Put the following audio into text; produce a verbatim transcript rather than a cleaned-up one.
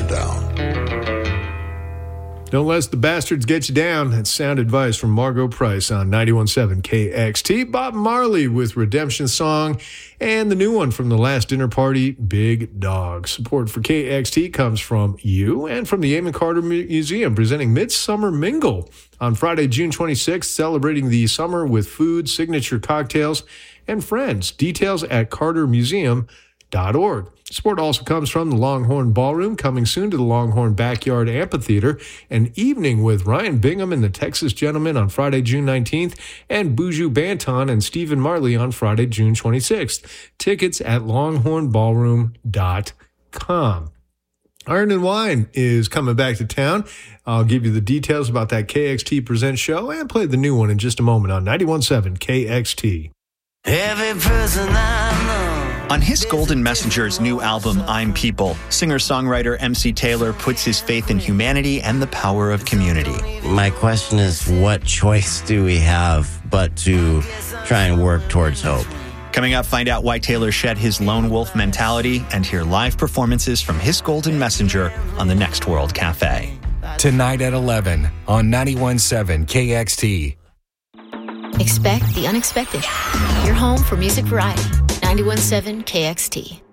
down. Don't let the bastards get you down. That's sound advice from Margot Price on ninety-one point seven K X T. Bob Marley with Redemption Song, and the new one from the Last Dinner Party, Big Dog. Support for K X T comes from you and from the Amon Carter Museum, presenting Midsummer Mingle on Friday, June twenty-sixth, celebrating the summer with food, signature cocktails, and friends. Details at carter museum dot org. Support also comes from the Longhorn Ballroom, coming soon to the Longhorn Backyard Amphitheater, an evening with Ryan Bingham and the Texas Gentlemen on Friday, June nineteenth, and Buju Banton and Stephen Marley on Friday, June twenty-sixth. Tickets at longhorn ballroom dot com. Iron and Wine is coming back to town. I'll give you the details about that K X T Presents show and play the new one in just a moment on ninety-one point seven K X T. Every person I know. On his Golden Messenger's new album, I'm People, singer-songwriter M C Taylor puts his faith in humanity and the power of community. My question is, what choice do we have but to try and work towards hope? Coming up, find out why Taylor shed his lone wolf mentality and hear live performances from his Golden Messenger on the Next World Cafe. Tonight at eleven on ninety-one point seven K X T. Expect the unexpected. You're home for music variety. ninety-one point seven K X T.